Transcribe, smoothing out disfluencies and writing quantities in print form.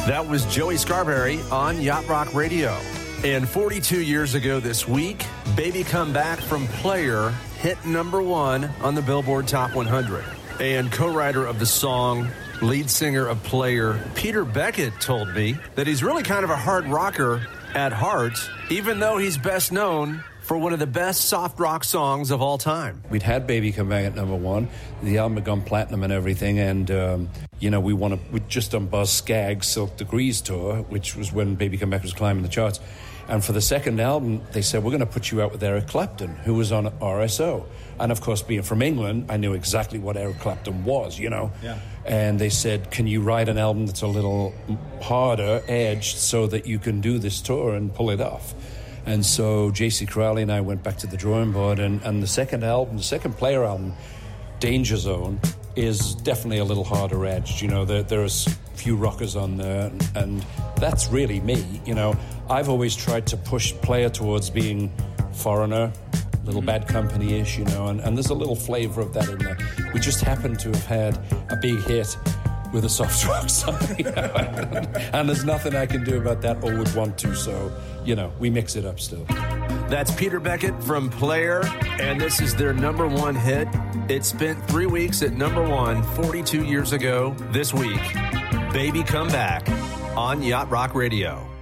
That was Joey Scarberry on Yacht Rock Radio. And 42 years ago this week, Baby Come Back from Player hit number 1 on the Billboard Top 100. And co-writer of the song, lead singer of Player, Peter Beckett, told me that he's really kind of a hard rocker at heart, even though he's best known for one of the best soft rock songs of all time. We'd had Baby Come Back at number 1. The album had gone platinum and everything, and we'd just done Buzz Skaggs' Silk Degrees tour, which was when Baby Come Back was climbing the charts. And for the second album, they said, we're going to put you out with Eric Clapton, who was on RSO. And of course, being from England, I knew exactly what Eric Clapton was, Yeah. And they said, can you write an album that's a little harder edged so that you can do this tour and pull it off? And so J.C. Crowley and I went back to the drawing board, and the second Player album, Danger Zone, is definitely a little harder edged. There's a few rockers on there, and that's really me. I've always tried to push Player towards being Foreigner, Little Bad Company-ish, and there's a little flavor of that in there. We just happen to have had a big hit with a soft rock song, and there's nothing I can do about that or would want to, so, we mix it up still. That's Peter Beckett from Player, and this is their number 1 hit. It spent 3 weeks at number 1 42 years ago this week. Baby Come Back on Yacht Rock Radio.